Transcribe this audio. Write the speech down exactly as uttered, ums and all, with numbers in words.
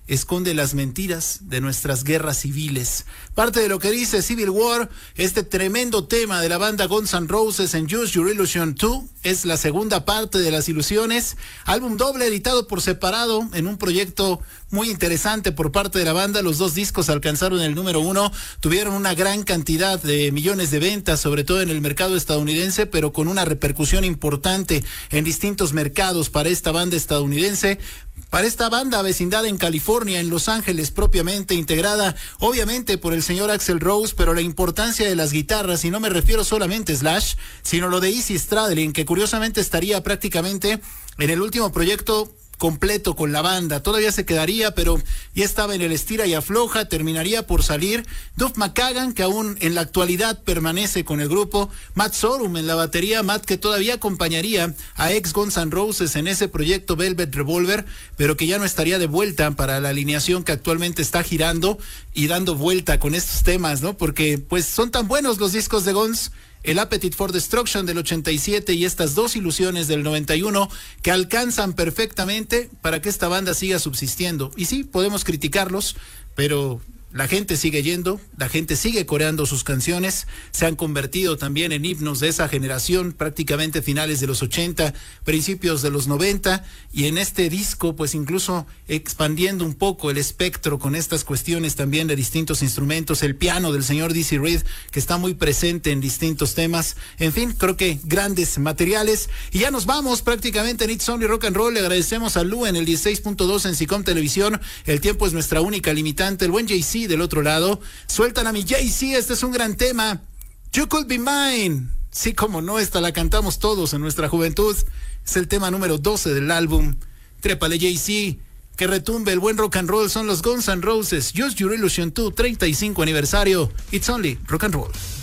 esconde las mentiras de nuestras guerras civiles. Parte de lo que dice Civil War, este tremendo tema de la banda Guns N' Roses en Use Your Illusion dos, es la segunda parte de Las Ilusiones, álbum doble editado por separado en un proyecto muy interesante por parte de la banda. Los dos discos alcanzaron el número uno, tuvieron una gran cantidad de millones de ventas, sobre todo en el mercado estadounidense, pero con una repercusión importante en distintos mercados para esta banda estadounidense. Para esta banda vecindad en California, en Los Ángeles propiamente, integrada obviamente por el señor Axl Rose, pero la importancia de las guitarras, y no me refiero solamente a Slash, sino lo de Izzy Stradlin, que curiosamente estaría prácticamente en el último proyecto completo con la banda, todavía se quedaría, pero ya estaba en el estira y afloja, terminaría por salir. Duff McKagan, que aún en la actualidad permanece con el grupo, Matt Sorum en la batería, Matt que todavía acompañaría a ex Guns N' Roses en ese proyecto Velvet Revolver, pero que ya no estaría de vuelta para la alineación que actualmente está girando y dando vuelta con estos temas, ¿no? Porque pues son tan buenos los discos de Guns, el Appetite for Destruction del ochenta y siete y estas dos Ilusiones del noventa y uno, que alcanzan perfectamente para que esta banda siga subsistiendo. Y sí, podemos criticarlos, pero la gente sigue yendo, la gente sigue coreando sus canciones, se han convertido también en himnos de esa generación, prácticamente finales de los ochenta, principios de los noventa, y en este disco pues incluso expandiendo un poco el espectro con estas cuestiones también de distintos instrumentos, el piano del señor Dizzy Reed, que está muy presente en distintos temas. En fin, creo que grandes materiales, y ya nos vamos prácticamente en It's Only Rock and Roll. Le agradecemos a Lu en el dieciséis punto dos en Sicom Televisión. El tiempo es nuestra única limitante. El buen Jay-Z del otro lado, sueltan a mi Jay-Z, este es un gran tema, You Could Be Mine. Sí, como no, esta la cantamos todos en nuestra juventud, es el tema número doce del álbum. Trépale, Jay-Z, que retumbe el buen rock and roll. Son los Guns N' Roses, Use Your Illusion dos, treinta y cinco aniversario. It's Only Rock and Roll.